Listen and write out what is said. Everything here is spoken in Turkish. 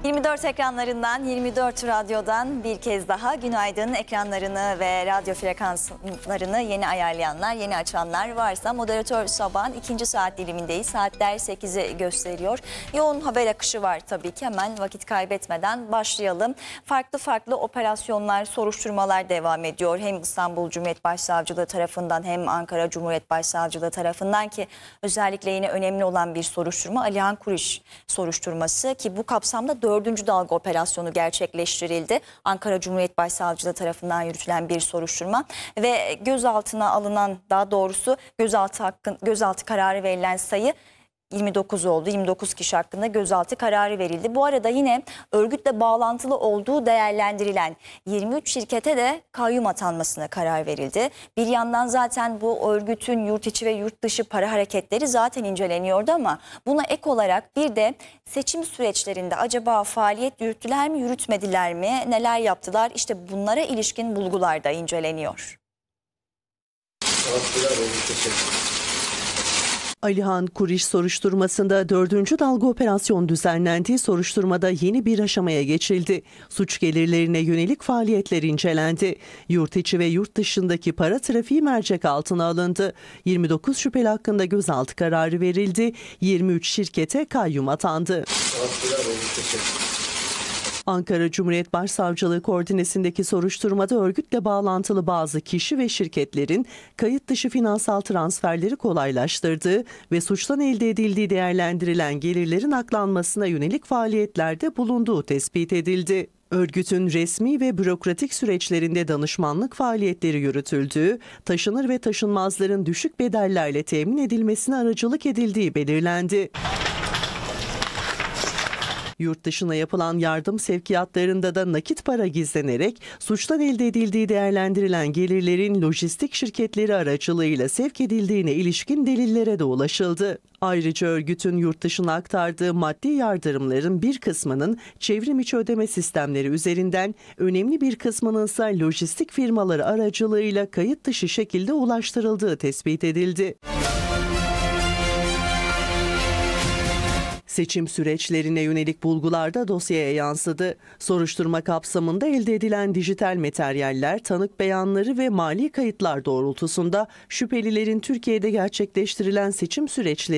24 ekranlarından, 24 radyodan bir kez daha günaydın. Ekranlarını ve radyo frekanslarını yeni ayarlayanlar, yeni açanlar varsa moderatör sabahın ikinci saat dilimindeyiz. Saatler 8'i gösteriyor. Yoğun haber akışı var tabii ki. Hemen vakit kaybetmeden başlayalım. Farklı operasyonlar, soruşturmalar devam ediyor. Hem İstanbul Cumhuriyet Başsavcılığı tarafından hem Ankara Cumhuriyet Başsavcılığı tarafından ki özellikle yine önemli olan bir soruşturma Alihan Kuriş soruşturması ki bu kapsamda 4. dalga operasyonu gerçekleştirildi. Ankara Cumhuriyet Başsavcılığı tarafından yürütülen bir soruşturma ve gözaltına alınan, daha doğrusu gözaltı kararı verilen sayı 29 oldu. 29 kişi hakkında gözaltı kararı verildi. Bu arada yine örgütle bağlantılı olduğu değerlendirilen 23 şirkete de kayyum atanmasına karar verildi. Bir yandan zaten bu örgütün yurt içi ve yurt dışı para hareketleri zaten inceleniyordu ama buna ek olarak bir de seçim süreçlerinde acaba faaliyet yürüttüler mi, yürütmediler mi, neler yaptılar? İşte bunlara ilişkin bulgular da inceleniyor. Alihan Kuriş soruşturmasında 4. dalga operasyon düzenlendi. Soruşturmada yeni bir aşamaya geçildi. Suç gelirlerine yönelik faaliyetler incelendi. Yurt içi ve yurt dışındaki para trafiği mercek altına alındı. 29 şüpheli hakkında gözaltı kararı verildi. 23 şirkete kayyum atandı. Ankara Cumhuriyet Başsavcılığı koordinesindeki soruşturmada örgütle bağlantılı bazı kişi ve şirketlerin kayıt dışı finansal transferleri kolaylaştırdığı ve suçtan elde edildiği değerlendirilen gelirlerin aklanmasına yönelik faaliyetlerde bulunduğu tespit edildi. Örgütün resmi ve bürokratik süreçlerinde danışmanlık faaliyetleri yürütüldüğü, taşınır ve taşınmazların düşük bedellerle temin edilmesine aracılık edildiği belirlendi. Yurt dışına yapılan yardım sevkiyatlarında da nakit para gizlenerek suçtan elde edildiği değerlendirilen gelirlerin lojistik şirketleri aracılığıyla sevk edildiğine ilişkin delillere de ulaşıldı. Ayrıca örgütün yurt dışına aktardığı maddi yardımların bir kısmının çevrim içi ödeme sistemleri üzerinden, önemli bir kısmının ise lojistik firmaları aracılığıyla kayıt dışı şekilde ulaştırıldığı tespit edildi. Seçim süreçlerine yönelik bulgular da dosyaya yansıdı. Soruşturma kapsamında elde edilen dijital materyaller, tanık beyanları ve mali kayıtlar doğrultusunda şüphelilerin Türkiye'de gerçekleştirilen seçim süreçleri